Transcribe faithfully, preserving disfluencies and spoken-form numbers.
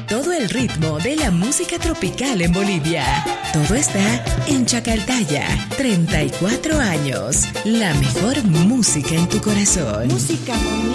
todo el ritmo de la música tropical en Bolivia. Todo está en Chacaltaya. treinta y cuatro años. La mejor música en tu corazón. Música bonita.